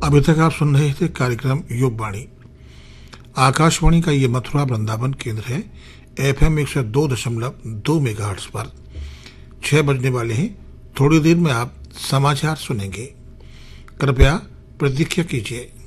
अभी तक आप सुन रहे थे कार्यक्रम योग वाणी। आकाशवाणी का ये मथुरा वृंदावन केंद्र है। FM 102.2 मेगाहर्ट्ज पर 6 बजने वाले हैं। थोड़ी देर में आप समाचार सुनेंगे। कृपया प्रतीक्षा कीजिए।